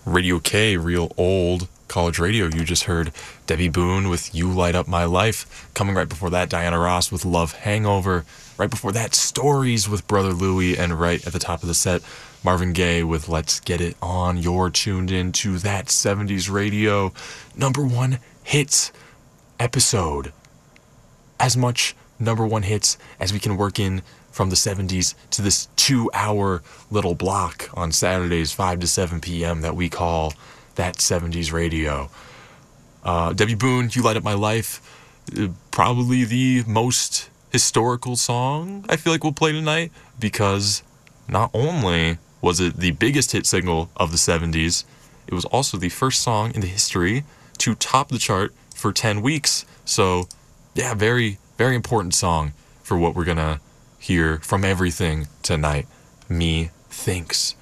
Radio K, real old college radio. You just heard Debbie Boone with You Light Up My Life. Coming right before that, Diana Ross with Love Hangover. Right before that, Stories with Brother Louie. And right at the top of the set, Marvin Gaye with Let's Get It On. You're tuned in to That 70s Radio number one hits episode. As much number one hits as we can work in from the 70s to this 2-hour little block on Saturdays 5 to 7 p.m. that we call That 70s Radio. Debbie Boone, You Light Up My Life, probably the most historical song I feel like we'll play tonight, because not only was it the biggest hit single of the 70s, it was also the first song in the history to top the chart for 10 weeks. So, yeah, very, very important song for what we're gonna hear from everything tonight. Me Thinks.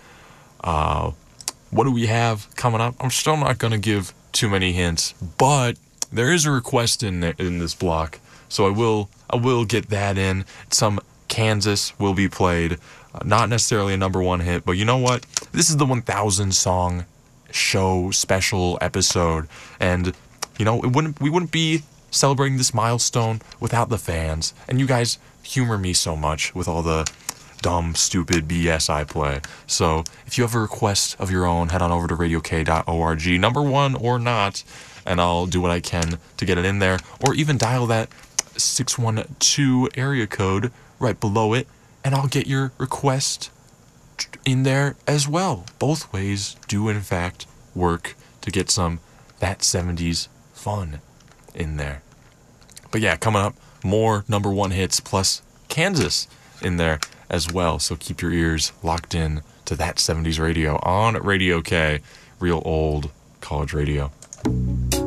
What do we have coming up? I'm still not gonna give too many hints, but there is a request in this block, so I will get that in. Some Kansas will be played. Not necessarily a number one hit, but you know what? This is the 1,000 song show special episode, and you know, we wouldn't be celebrating this milestone without the fans. And you guys humor me so much with all the dumb, stupid BS I play. So if you have a request of your own, head on over to radiok.org, number one or not, and I'll do what I can to get it in there. Or even dial that 612 area code right below it, and I'll get your request in there as well. Both ways do in fact work to get some That 70s fun in there. But yeah, coming up, more number one hits plus Kansas in there as well. So keep your ears locked in to That 70s Radio on Radio K, real old college radio.